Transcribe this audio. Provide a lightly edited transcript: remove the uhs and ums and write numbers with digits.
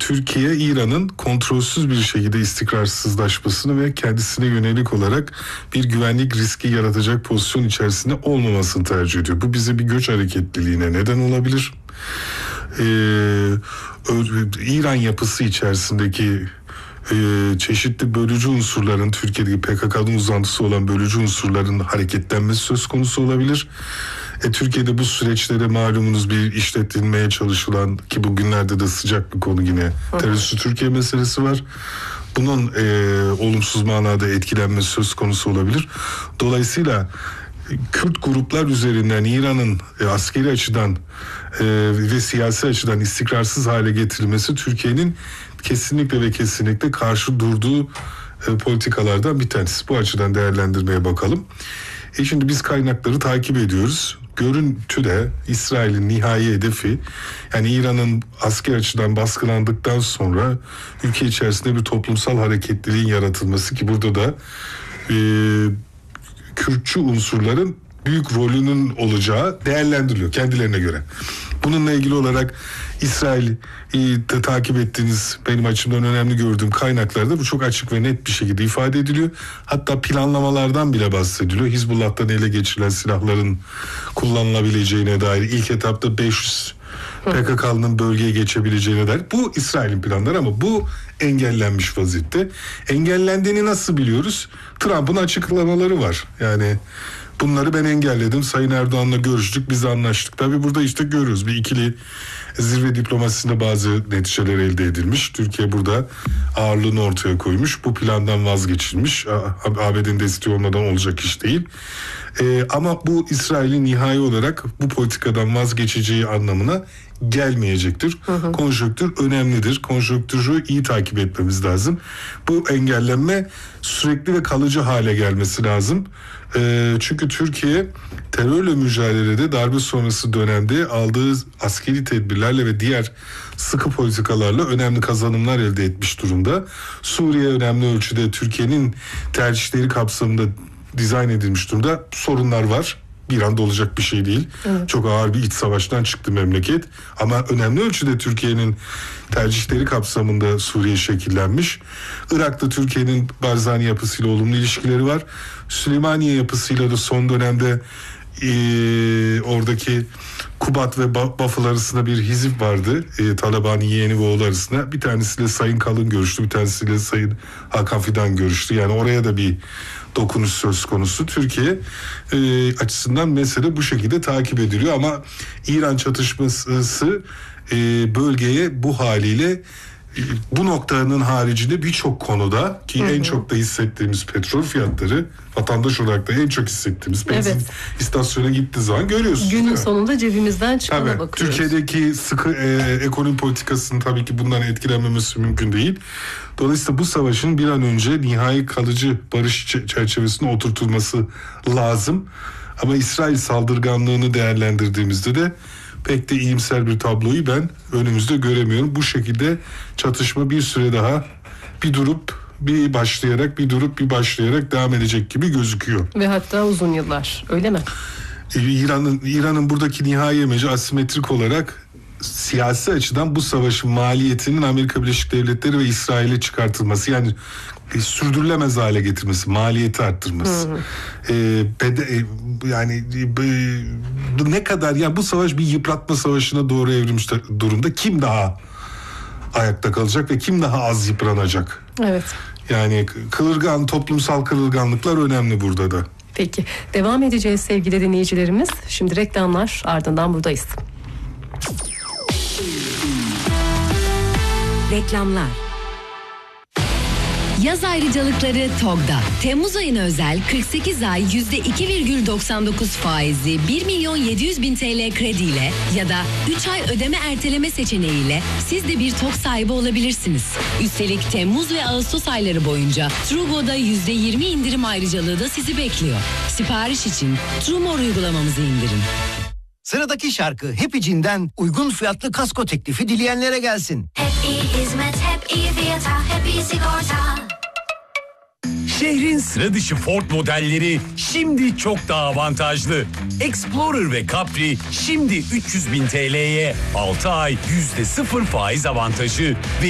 Türkiye, İran'ın kontrolsüz bir şekilde istikrarsızlaşmasını ve kendisine yönelik olarak bir güvenlik riski yaratacak pozisyon içerisinde olmamasını tercih ediyor. Bu bize bir göç hareketliliğine neden olabilir. İran yapısı içerisindeki çeşitli bölücü unsurların, Türkiye'deki PKK'nın uzantısı olan bölücü unsurların hareketlenmesi söz konusu olabilir. Türkiye'de bu süreçlere malumunuz bir işletilmeye çalışılan, ki bugünlerde de sıcak bir konu yine, terörist Türkiye meselesi var. Bunun olumsuz manada etkilenmesi söz konusu olabilir. Dolayısıyla Kürt gruplar üzerinden İran'ın askeri açıdan ve siyasi açıdan istikrarsız hale getirilmesi Türkiye'nin kesinlikle ve kesinlikle karşı durduğu politikalardan bir tanesi. Bu açıdan değerlendirmeye bakalım. Şimdi biz kaynakları takip ediyoruz. Görüntüde İsrail'in nihai hedefi, yani İran'ın askeri açıdan baskılandıktan sonra ülke içerisinde bir toplumsal hareketliliğin yaratılması, ki burada da Kürtçü unsurların büyük rolünün olacağı değerlendiriliyor kendilerine göre. Bununla ilgili olarak İsrail'i de takip ettiğiniz, benim açımdan önemli gördüğüm kaynaklarda bu çok açık ve net bir şekilde ifade ediliyor. Hatta planlamalardan bile bahsediliyor. Hizbullah'tan ele geçirilen silahların kullanılabileceğine dair, ilk etapta 500 PKK'nın bölgeye geçebileceğine dair. Bu İsrail'in planları ama bu engellenmiş vaziyette. Engellendiğini nasıl biliyoruz? Trump'ın açıklamaları var. Yani bunları ben engelledim, Sayın Erdoğan'la görüştük, biz anlaştık. Tabii burada işte görüyoruz bir ikili zirve diplomasisinde bazı neticeler elde edilmiş. Türkiye burada ağırlığını ortaya koymuş. Bu plandan vazgeçilmiş. ABD'nin desteği olmadan olacak iş değil. Ama bu İsrail'in nihai olarak bu politikadan vazgeçeceği anlamına gelmeyecektir. Konjonktür önemlidir. Konjonktürü iyi takip etmemiz lazım. Bu engellenme sürekli ve kalıcı hale gelmesi lazım. Çünkü Türkiye terörle mücadelede darbe sonrası dönemde aldığı askeri tedbirlerle ve diğer sıkı politikalarla önemli kazanımlar elde etmiş durumda. Suriye önemli ölçüde Türkiye'nin tercihleri kapsamında dizayn edilmiş durumda. Sorunlar var. Bir anda olacak bir şey değil. Evet. Çok ağır bir iç savaştan çıktı memleket. Ama önemli ölçüde Türkiye'nin tercihleri kapsamında Suriye şekillenmiş. Irak'ta Türkiye'nin Barzani yapısıyla olumlu ilişkileri var. Süleymaniye yapısıyla da son dönemde oradaki Kubat ve Bafıl arasında bir hizip vardı. Taliban'ın yeğeni ve oğlu arasında. Bir tanesiyle Sayın Kalın görüştü. Bir tanesiyle Sayın Hakan Fidan görüştü. Yani oraya da bir dokunuş söz konusu. Türkiye açısından mesele bu şekilde takip ediliyor ama İran çatışması bölgeye bu haliyle bu noktanın haricinde birçok konuda, ki en çok da hissettiğimiz petrol fiyatları, vatandaş olarak da en çok hissettiğimiz benzin istasyona gittiği zaman görüyorsunuz. Günün sonunda cebimizden çıkana bakıyoruz. Türkiye'deki sıkı ekonomi politikasının tabii ki bundan etkilenmemesi mümkün değil. Dolayısıyla bu savaşın bir an önce nihai kalıcı barış çerçevesine oturtulması lazım. Ama İsrail saldırganlığını değerlendirdiğimizde de pek de iyimser bir tabloyu ben önümüzde göremiyorum. Bu şekilde çatışma bir süre daha bir durup bir başlayarak devam edecek gibi gözüküyor. Ve hatta uzun yıllar, öyle mi? İran'ın buradaki nihai amacı asimetrik olarak siyasi açıdan bu savaşın maliyetinin Amerika Birleşik Devletleri ve İsrail'e çıkartılması, yani sürdürülemez hale getirmesi, maliyeti arttırması. Yani ne kadar, yani bu savaş bir yıpratma savaşına doğru evrilmiş durumda. Kim daha ayakta kalacak ve kim daha az yıpranacak? Evet. Yani toplumsal kırılganlıklar önemli burada da. Peki, devam edeceğiz sevgili dinleyicilerimiz. Şimdi reklamlar, ardından buradayız. Reklamlar. Yaz ayrıcalıkları TOG'da. Temmuz ayına özel 48 ay %2,99 faizli 1.700.000 TL krediyle ya da 3 ay ödeme erteleme seçeneğiyle siz de bir TOG sahibi olabilirsiniz. Üstelik Temmuz ve Ağustos ayları boyunca Trugo'da %20 indirim ayrıcalığı da sizi bekliyor. Sipariş için Trumor uygulamamızı indirin. Sıradaki şarkı Happy Jean'den uygun fiyatlı kasko teklifi dileyenlere gelsin. Hep iyi hizmet, hep iyi fiyata, hep iyi sigorta. Şehrin sıra dışı Ford modelleri şimdi çok daha avantajlı. Explorer ve Capri şimdi 300.000 TL'ye 6 ay %0 faiz avantajı ve